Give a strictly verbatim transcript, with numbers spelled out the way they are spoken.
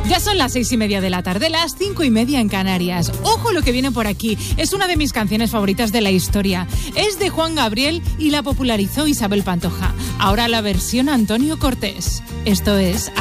Ya son las seis y media de la tarde, las cinco y media en Canarias. Ojo lo que viene por aquí. Es una de mis canciones favoritas de la historia. Es de Juan Gabriel y la popularizó Isabel Pantoja. Ahora la versión Antonio Cortés. Esto es